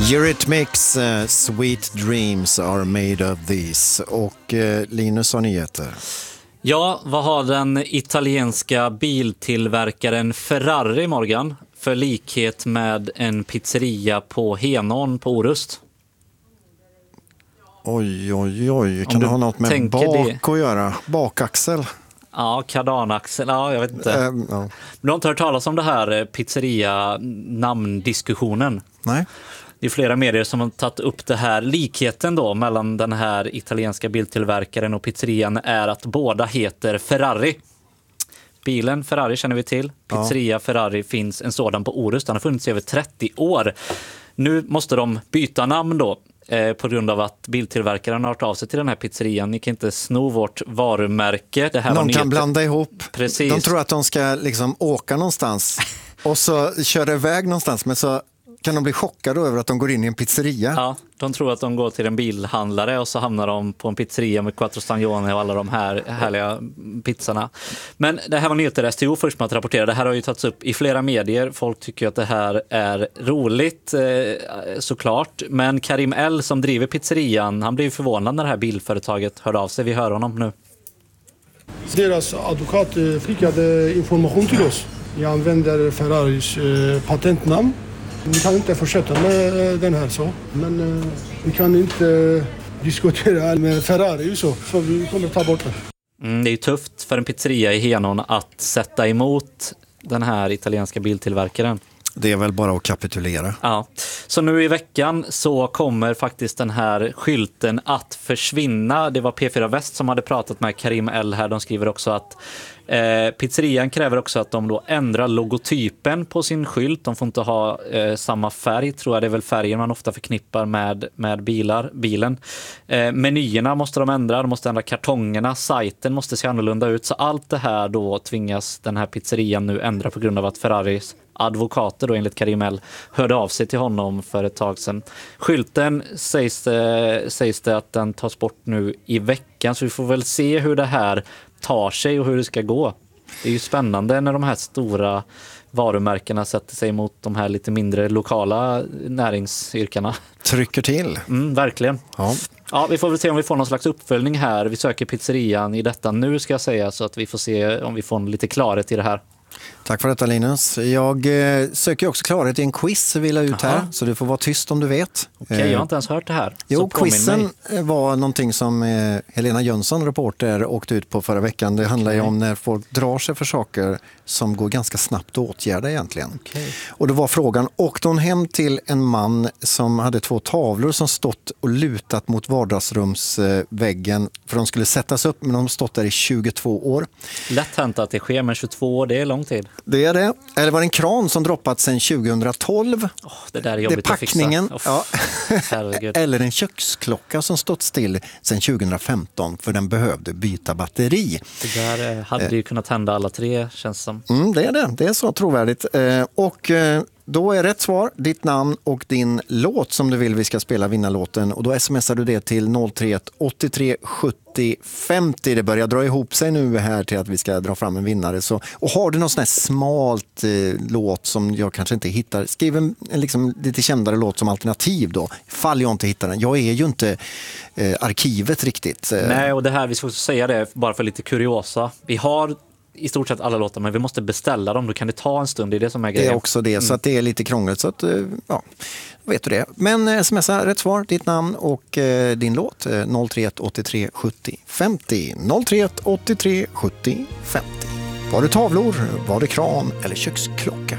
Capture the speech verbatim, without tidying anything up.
Eurythmics, uh, Sweet Dreams Are Made of These. Och uh, Linus har nyheter. Ja, vad har den italienska biltillverkaren Ferrari, Morgan, för likhet med en pizzeria på Henån på Orust? Oj, oj, oj. Kan det ha något med bak det? Att göra? Bakaxel? Ja, kardanaxel. Ja, jag vet inte. Ähm, ja. Du har inte hört talas om det här pizzeria-namndiskussionen? Nej. Det är flera medier som har tagit upp det här. Likheten då mellan den här italienska biltillverkaren och pizzerian är att båda heter Ferrari. Bilen Ferrari känner vi till. Pizzeria ja. Ferrari finns en sådan på Orust. Den har funnits i över trettio år. Nu måste de byta namn då. Eh, på grund av att biltillverkaren har hört av sig till den här pizzerian. Ni kan inte sno vårt varumärke. Det här Någon var kan blanda ihop. Precis. De tror att de ska liksom åka någonstans och så köra iväg någonstans, men så kan de bli chockade över att de går in i en pizzeria. Ja, de tror att de går till en bilhandlare och så hamnar de på en pizzeria med quattro stagioni och alla de här härliga pizzorna. Men det här var nyheter S T O först med att rapportera. Det här har ju tagits upp i flera medier. Folk tycker att det här är roligt, såklart. Men Karim L som driver pizzerian, han blev förvånad när det här bilföretaget hörde av sig. Vi hör honom nu. Deras advokat skickade information till oss. Jag använder Ferraris patentnamn. Vi kan inte fortsätta med den här så, men uh, vi kan inte diskutera med Ferrari så, så vi kommer ta bort det. Mm, det är ju tufft för en pizzeria i Henån att sätta emot den här italienska biltillverkaren. Det är väl bara att kapitulera. Ja. Så nu i veckan så kommer faktiskt den här skylten att försvinna. Det var P fyra Väst som hade pratat med Karim L här. De skriver också att eh, pizzerian kräver också att de då ändrar logotypen på sin skylt. De får inte ha eh, samma färg, tror jag. Det är väl färgen man ofta förknippar med, med bilar, bilen. Eh, menyerna måste de ändra. De måste ändra kartongerna. Sajten måste se annorlunda ut. Så allt det här då tvingas den här pizzerian nu ändra på grund av att Ferraris advokater då enligt Karim L hörde av sig till honom för ett tag sedan. Skylten sägs det, sägs det att den tas bort nu i veckan, så vi får väl se hur det här tar sig och hur det ska gå. Det är ju spännande när de här stora varumärkena sätter sig mot de här lite mindre lokala näringsyrkarna. Trycker till. Mm, verkligen. Ja. Ja, vi får väl se om vi får någon slags uppföljning här. Vi söker pizzerian i detta nu, ska jag säga, så att vi får se om vi får lite klarhet i det här. Tack för detta, Linus. Jag eh, söker också klarhet i en quiz vi la ut Aha. här, så du får vara tyst om du vet. Okej, okay, jag har inte ens hört det här. Jo, quizen var någonting som eh, Helena Jönsson, reporter, åkte ut på förra veckan. Det handlar okay. ju om när folk drar sig för saker som går ganska snabbt att åtgärda egentligen. Okay. Och då var frågan, åkte hon hem till en man som hade två tavlor som stått och lutat mot vardagsrumsväggen för de skulle sättas upp, men de har stått där i tjugotvå år. Lätt hänt att det sker, men tjugotvå år, det är lång tid. Det är det. Eller var det en kran som droppat sedan tjugohundratolv? Oh, det där är jobbigt det är packningen. Att fixa. Oh, ja. Eller en köksklocka som stått still sedan tjugohundrafemton för den behövde byta batteri. Det där hade ju kunnat hända alla tre, känns som. Mm, det är det. Det är så trovärdigt. Och då är rätt svar ditt namn och din låt som du vill vi ska spela vinnarlåten. Och då smsar du det till noll tre ett åttiotre sjuttio femtio. Det börjar dra ihop sig nu här till att vi ska dra fram en vinnare. Så, och har du någon sån här smalt eh, låt som jag kanske inte hittar, skriv en, en liksom lite kändare låt som alternativ då. Fall jag inte hittar den. Jag är ju inte eh, arkivet riktigt. Nej, och det här, vi ska säga det bara för lite kuriosa. Vi har i stort sett alla låtar, men vi måste beställa dem. Då kan det ta en stund, det är det som är grejen. Det är också det, mm. så att det är lite krångligt. Så att, ja, vet du det. Men smsa rätt svar, ditt namn och eh, din låt. noll tre ett åttiotre sjuttio femtio. noll tre ett åttiotre sjuttio femtio. Var det tavlor, var det kran eller köksklocka?